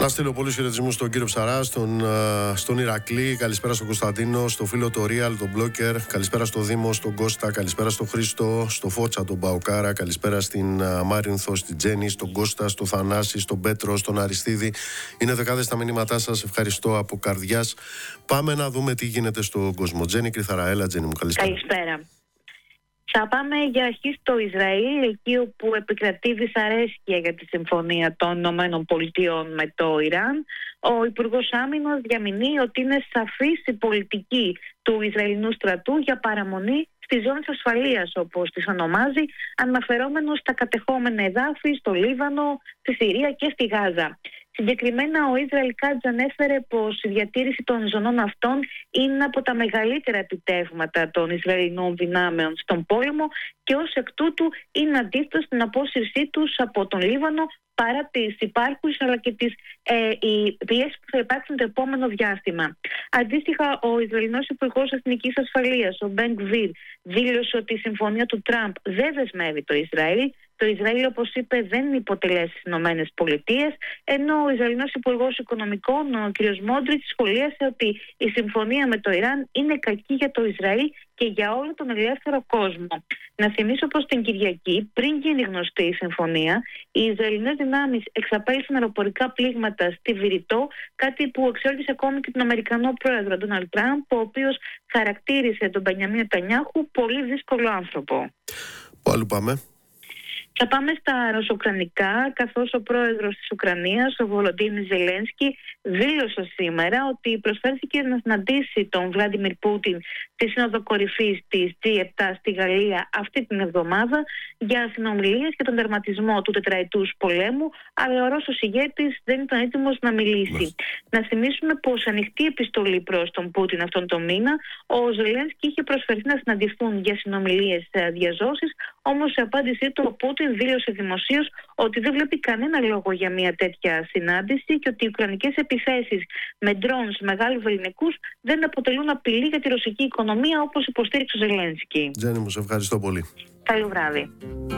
Να στείλω πολλούς χαιρετισμούς στον κύριο Ψαρά, στον Ηρακλή, καλησπέρα στον Κωνσταντίνο, στο φίλο το Real, τον Μπλόκερ, καλησπέρα στο Δήμο, στον Κώστα, καλησπέρα στο Χρήστο, στο Φώτσα, τον Παοκάρα, καλησπέρα στην Μάρινθο, στην Τζέννη, στον Κώστα, στο Θανάση, στον Πέτρο, στον Αριστίδη. Είναι δεκάδες τα μηνύματά σας, ευχαριστώ από καρδιάς. Πάμε να δούμε τι γίνεται στον κόσμο. Τζέννη Κρυθαραέλα, Τζέννη μου, καλησπέρα. Καλησπέρα. Θα πάμε για αρχή στο Ισραήλ, εκεί όπου επικρατεί δυσαρέσκεια για τη συμφωνία των ΗΠΑ με το Ιράν. Ο Υπουργός Άμυνας διαμηνύει ότι είναι σαφής η πολιτική του Ισραηλινού στρατού για παραμονή στις ζώνες ασφαλείας, όπως τις ονομάζει, αναφερόμενος στα κατεχόμενα εδάφη, στο Λίβανο, στη Συρία και στη Γάζα. Συγκεκριμένα, ο Ισραήλ Κάτζ ανέφερε πως η διατήρηση των ζωνών αυτών είναι από τα μεγαλύτερα επιτεύγματα των Ισραηλινών δυνάμεων στον πόλεμο και ως εκ τούτου είναι αντίθετο στην απόσυρσή τους από τον Λίβανο παρά τις υπάρχουσες αλλά και τις πιέσεις που θα υπάρξουν το επόμενο διάστημα. Αντίστοιχα, ο Ισραηλινός Υπουργός Εθνικής Ασφαλείας, ο Μπεν Γκβίρ, δήλωσε ότι η συμφωνία του Τραμπ δεν δεσμεύει το Ισραήλ. Το Ισραήλ, όπως είπε, δεν υποτελέσει τις Ηνωμένες Πολιτείες, ενώ ο Ισραηλινός Υπουργός Οικονομικών, ο κ. Μόντριτς, σχολίασε ότι η συμφωνία με το Ιράν είναι κακή για το Ισραήλ και για όλο τον ελεύθερο κόσμο. Να θυμίσω πως την Κυριακή, πριν γίνει γνωστή η συμφωνία, οι Ισραηλινές δυνάμεις εξαπέλυσαν αεροπορικά πλήγματα στη Βηρητό, κάτι που εξόργησε ακόμη και τον Αμερικανό πρόεδρο Ντόναλντ Τραμπ, ο οποίος χαρακτήρισε τον Μπενιαμίν Νετανιάχου πολύ δύσκολο άνθρωπο. Πού αλλού πάμε? Θα πάμε στα ρωσοκρανικά, καθώς ο πρόεδρος της Ουκρανίας, ο Βολοντίμιρ Ζελένσκι, δήλωσε σήμερα ότι προσφέρθηκε να συναντήσει τον Βλάντιμιρ Πούτιν στη Σύνοδο Κορυφής της G7 στη Γαλλία αυτή την εβδομάδα για συνομιλίες και τον τερματισμό του τετραετούς πολέμου, αλλά ο Ρώσος ηγέτης δεν ήταν έτοιμος να μιλήσει. Να θυμίσουμε πως ανοιχτή επιστολή προς τον Πούτιν αυτόν τον μήνα, ο Ζελένσκι είχε προσφερθεί να συναντηθούν για συνομιλίες διαζώσεις, όμως σε απάντησή του ο Πούτιν δήλωσε δημοσίως ότι δεν βλέπει κανένα λόγο για μια τέτοια συνάντηση και ότι οι ουκρανικές επιθέσεις με ντρόουν μεγάλους ελληνικούς δεν αποτελούν απειλή για τη ρωσική οικονομία, όπως υποστήριξε ο Ζελένσκι. Τζέννη μου, σε ευχαριστώ πολύ. Καλό βράδυ.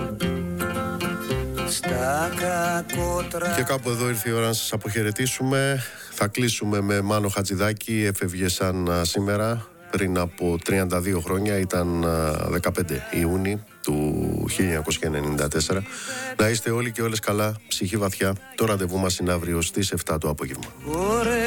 Και κάπου εδώ ήρθε η ώρα να σας αποχαιρετήσουμε. Θα κλείσουμε με Μάνο Χατζηδάκη. Έφευγε σαν σήμερα πριν από 32 χρόνια, ήταν 15 Ιούνιου του 1994. Να είστε όλοι και όλες καλά, ψυχή βαθιά. Το ραντεβού μας είναι αύριο στις 7 το απόγευμα.